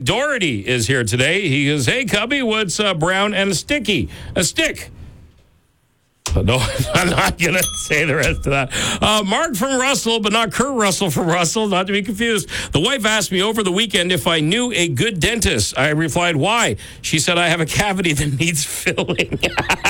Doherty is here today. He goes, hey, Cubby, what's brown and a sticky? A stick. No, I'm not going to say the rest of that. Mark from Russell, but not Kurt Russell from Russell, not to be confused. The wife asked me over the weekend if I knew a good dentist. I replied, why? She said, I have a cavity that needs filling.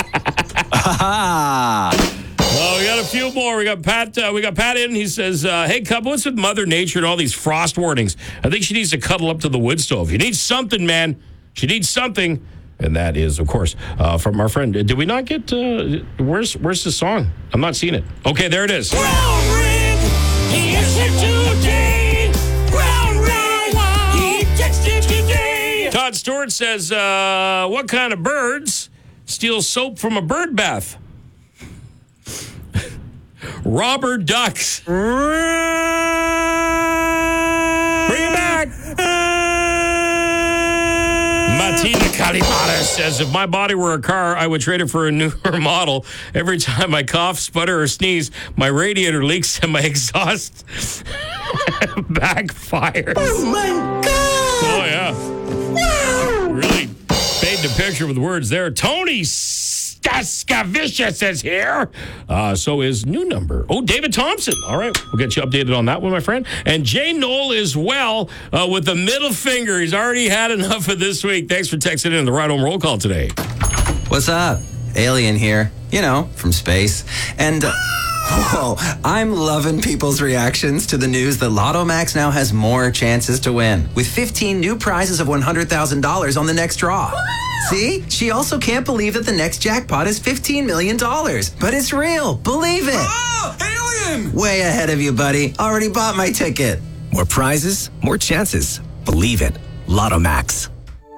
Well, we got a few more. We got Pat in. He says, hey, Cub, what's with Mother Nature and all these frost warnings? I think she needs to cuddle up to the wood stove. You need something, man. She needs something. And that is, of course, from our friend. Did we not get, where's the song? I'm not seeing it. Okay, there it is. Brown red, he is here today. Brown red, he texted today. Todd Stewart says, what kind of birds steal soap from a bird bath? Robber ducks. Bring it back. Martina Calimara says, if my body were a car, I would trade it for a newer model. Every time I cough, sputter, or sneeze, my radiator leaks and my exhaust backfires. Oh, my God. Oh, yeah. Wow. Really painted the picture with words there. Tony Skavicius is here. So is new number. Oh, David Thompson. All right. We'll get you updated on that one, my friend. And Jay Knoll is well with the middle finger. He's already had enough of this week. Thanks for texting in the Ride Home Roll Call today. What's up? Alien here. You know, from space. And, whoa, I'm loving people's reactions to the news that Lotto Max now has more chances to win, with 15 new prizes of $100,000 on the next draw. See? She also can't believe that the next jackpot is $15 million. But it's real. Believe it. Oh, alien! Way ahead of you, buddy. Already bought my ticket. More prizes, more chances. Believe it. Lotto Max.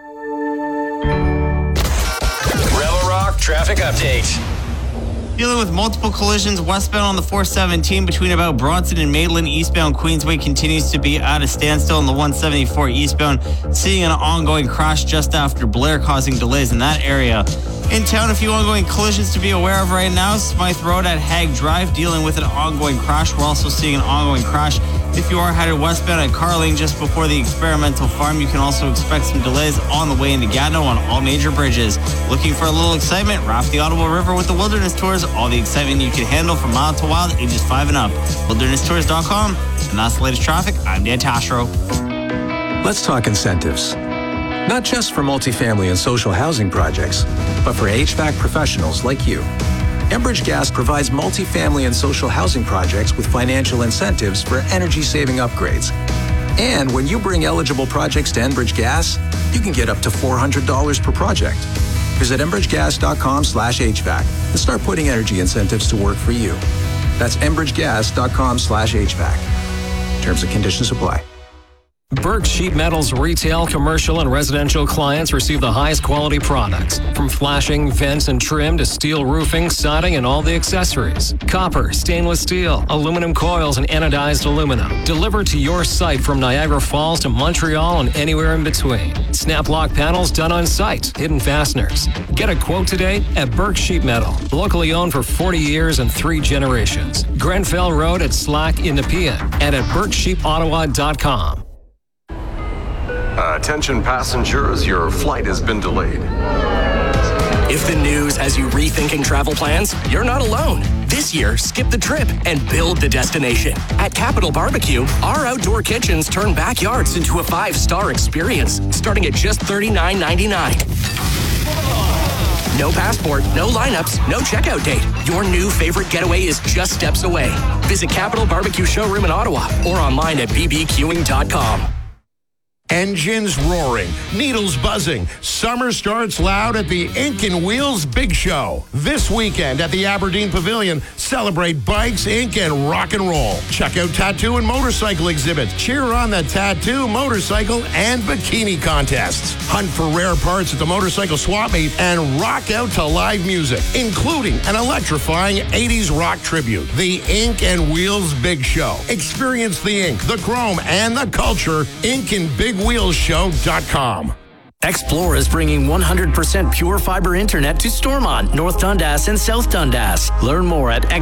Rebel Rock traffic update. Dealing with multiple collisions westbound on the 417 between about Bronson and Maitland. Eastbound Queensway continues to be at a standstill on the 174 eastbound, seeing an ongoing crash just after Blair, causing delays in that area. In town, a few ongoing collisions to be aware of right now. Smythe Road at Hague Drive, dealing with an ongoing crash. We're also seeing an ongoing crash if you are headed westbound at Carling just before the experimental farm. You can also expect some delays on the way into Gatineau on all major bridges. Looking for a little excitement? Raft the Ottawa River with the Wilderness Tours. All the excitement you can handle from mild to wild, ages 5 and up. WildernessTours.com. And that's the latest traffic. I'm Dan Tashro. Let's talk incentives. Not just for multifamily and social housing projects, but for HVAC professionals like you. Enbridge Gas provides multifamily and social housing projects with financial incentives for energy-saving upgrades. And when you bring eligible projects to Enbridge Gas, you can get up to $400 per project. Visit enbridgegas.com/HVAC and start putting energy incentives to work for you. That's enbridgegas.com/HVAC. Terms and conditions apply. Burke Sheet Metal's retail, commercial, and residential clients receive the highest quality products. From flashing, vents, and trim to steel roofing, siding, and all the accessories. Copper, stainless steel, aluminum coils, and anodized aluminum. Delivered to your site from Niagara Falls to Montreal and anywhere in between. Snap lock panels done on site. Hidden fasteners. Get a quote today at Burke Sheet Metal. Locally owned for 40 years and 3 generations. Grenfell Road at Slack in Nepean and at BurkeSheetOttawa.com. Attention passengers, your flight has been delayed. If the news has you rethinking travel plans, you're not alone. This year, skip the trip and build the destination. At Capital Barbecue, our outdoor kitchens turn backyards into a 5-star experience, starting at just $39.99. No passport, no lineups, no checkout date. Your new favorite getaway is just steps away. Visit Capital Barbecue Showroom in Ottawa or online at bbqing.com. Engines roaring, needles buzzing. Summer starts loud at the Ink and Wheels Big Show. This weekend at the Aberdeen Pavilion, celebrate bikes, ink, and rock and roll. Check out tattoo and motorcycle exhibits. Cheer on the tattoo, motorcycle, and bikini contests. Hunt for rare parts at the motorcycle swap meet and rock out to live music, including an electrifying 80s rock tribute. The Ink and Wheels Big Show. Experience the ink, the chrome, and the culture. Ink and BigWheelsShow.com. Xplore is bringing 100% pure fiber internet to Stormont, North Dundas, and South Dundas. Learn more at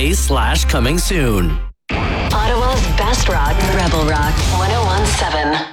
xplore.ca/coming soon. Ottawa's best rock, Rebel Rock 101.7.